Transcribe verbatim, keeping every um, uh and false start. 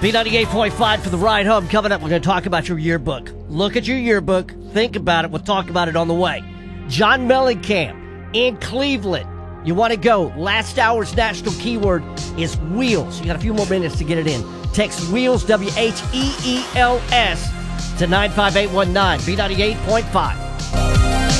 B ninety-eight point five for the ride home. Coming up, we're going to talk about your yearbook. Look at your yearbook. Think about it. We'll talk about it on the way. John Mellencamp in Cleveland. You want to go. Last hour's national keyword is wheels. You got a few more minutes to get it in. Text wheels, W H E E L S, to nine five eight one nine. B ninety-eight point five.